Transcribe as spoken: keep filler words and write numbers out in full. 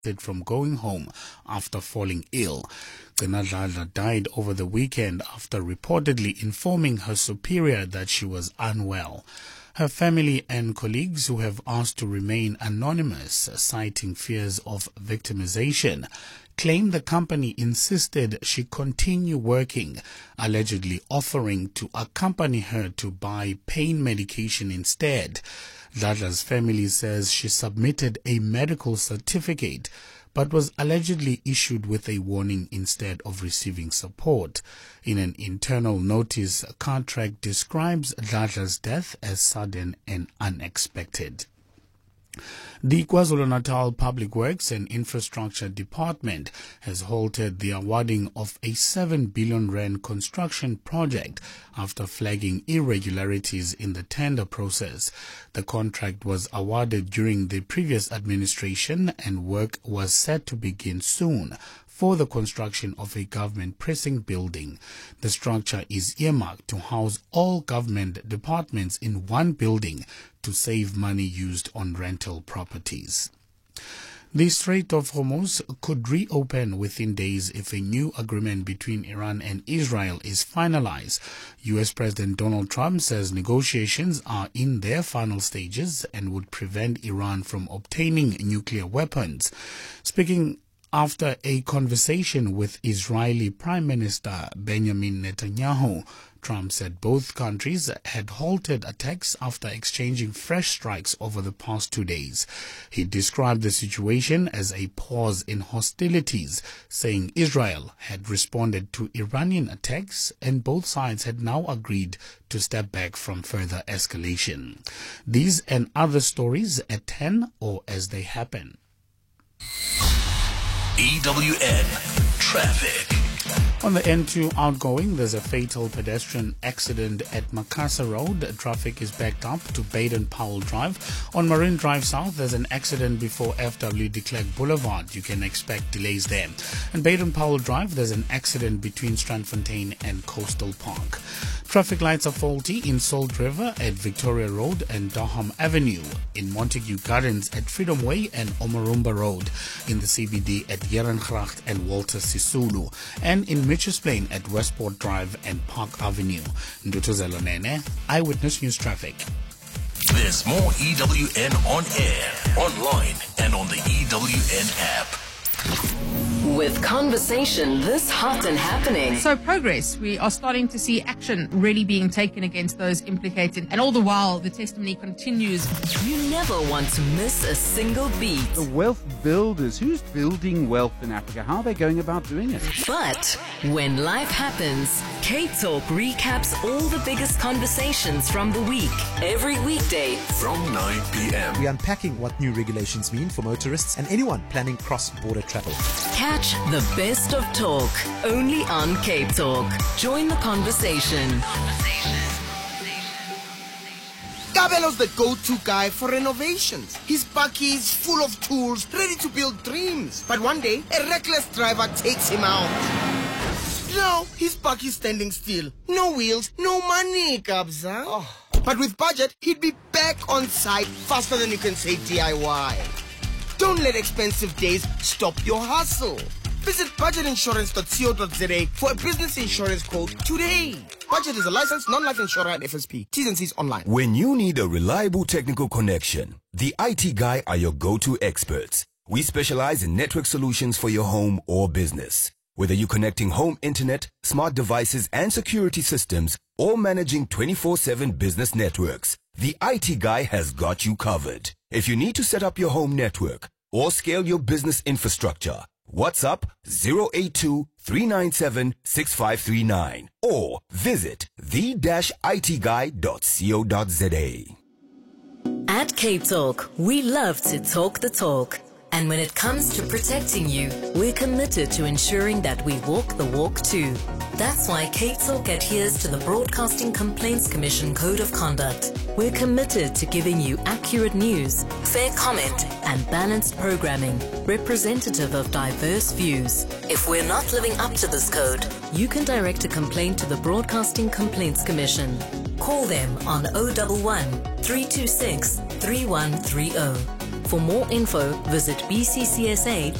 from going home after falling ill. Gcina Dladla died over the weekend after reportedly informing her superior that she was unwell. Her family and colleagues, who have asked to remain anonymous, citing fears of victimization, claim the company insisted she continue working, allegedly offering to accompany her to buy pain medication instead. Dladla's family says she submitted a medical certificate but was allegedly issued with a warning instead of receiving support. In an internal notice, Cartrack describes Dladla's death as sudden and unexpected. The KwaZulu-Natal Public Works and Infrastructure Department has halted the awarding of a seven billion rand construction project after flagging irregularities in the tender process. The contract was awarded during the previous administration and work was set to begin soon for the construction of a government precinct building. The structure is earmarked to house all government departments in one building to save money used on rental properties. The Strait of Hormuz could reopen within days if a new agreement between Iran and Israel is finalized. U S President Donald Trump says negotiations are in their final stages and would prevent Iran from obtaining nuclear weapons. Speaking after a conversation with Israeli Prime Minister Benjamin Netanyahu, Trump said both countries had halted attacks after exchanging fresh strikes over the past two days. He described the situation as a pause in hostilities, saying Israel had responded to Iranian attacks and both sides had now agreed to step back from further escalation. These and other stories at ten or as they happen. E W N Traffic. On the N two outgoing, there's a fatal pedestrian accident at Makassar Road. Traffic is backed up to Baden-Powell Drive. On Marine Drive South, there's an accident before F W de Klerk Boulevard. You can expect delays there. And Baden-Powell Drive, there's an accident between Strandfontein and Coastal Park. Traffic lights are faulty in Salt River at Victoria Road and Durham Avenue, in Montague Gardens at Freedom Way and Omarumba Road, in the C B D at Herengracht and Walter Sisulu, and in Mitchells Plain at Westport Drive and Park Avenue. Ndutuzelo Nene, Eyewitness News Traffic. There's more E W N on air, online, and on the E W N app. With conversation this hot and happening. So progress, we are starting to see action really being taken against those implicated. And all the while, the testimony continues. You never want to miss a single beat. The wealth builders, who's building wealth in Africa? How are they going about doing it? But when life happens, K-Talk recaps all the biggest conversations from the week. Every weekday from nine p.m. We're unpacking what new regulations mean for motorists and anyone planning cross-border travel. Catch the best of talk only on K-Talk. Join the conversation. Kabelo's the go-to guy for renovations. His bakkie is full of tools, ready to build dreams. But one day, a reckless driver takes him out. Now, his bakkie's standing still. No wheels, no money, Kabza. Oh. But with budget, he'd be back on site faster than you can say D I Y. Don't let expensive days stop your hustle. Visit budget insurance dot co dot za for a business insurance quote today. Budget is a licensed non-life insurer at F S P. T's and C's online. When you need a reliable technical connection, the I T Guy are your go-to experts. We specialize in network solutions for your home or business. Whether you're connecting home internet, smart devices, and security systems, or managing twenty-four seven business networks, the I T Guy has got you covered. If you need to set up your home network or scale your business infrastructure, WhatsApp zero eight two, three nine seven, six five three nine or visit the dash I T guy dot co dot za. At K-Talk, we love to talk the talk. And when it comes to protecting you, we're committed to ensuring that we walk the walk too. That's why K-Talk adheres to the Broadcasting Complaints Commission Code of Conduct. We're committed to giving you accurate news, fair comment, and balanced programming, representative of diverse views. If we're not living up to this code, you can direct a complaint to the Broadcasting Complaints Commission. Call them on zero one one, three two six, three one three zero. For more info, visit b c c s a